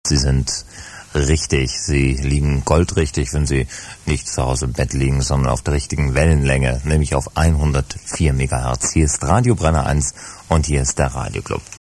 Sie sind richtig. Sie liegen goldrichtig, wenn Sie nicht zu Hause im Bett liegen, sondern auf der richtigen Wellenlänge, nämlich auf 104 MHz. Hier ist Radio Brenner 1 und hier ist der Radioclub.